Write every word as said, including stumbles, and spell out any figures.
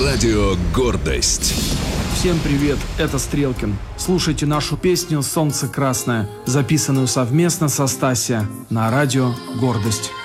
Радио «Гордость». Всем привет, это Стрелкин. Слушайте нашу песню «Солнце красное», записанную совместно со Стасия на радио «Гордость».